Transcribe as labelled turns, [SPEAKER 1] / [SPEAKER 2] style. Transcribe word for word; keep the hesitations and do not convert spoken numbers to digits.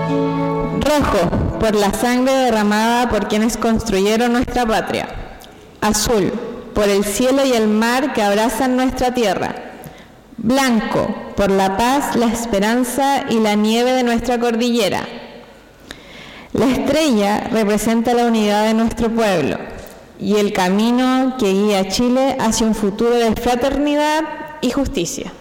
[SPEAKER 1] Rojo, por la sangre derramada por quienes construyeron nuestra patria. Azul, por el cielo y el mar que abrazan nuestra tierra. Blanco, por la paz, la esperanza y la nieve de nuestra cordillera. La estrella representa la unidad de nuestro pueblo y el camino que guía a Chile hacia un futuro de fraternidad y justicia.